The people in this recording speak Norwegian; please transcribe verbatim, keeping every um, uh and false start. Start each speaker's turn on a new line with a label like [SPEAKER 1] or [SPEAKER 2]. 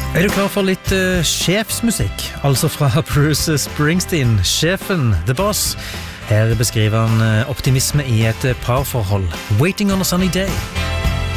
[SPEAKER 1] Er du klar for litt uh, sjefsmusikk? Altså fra Bruce Springsteen, sjefen, The Boss. Her beskriver han uh, optimisme i et uh, parforhold. Waiting on a sunny day.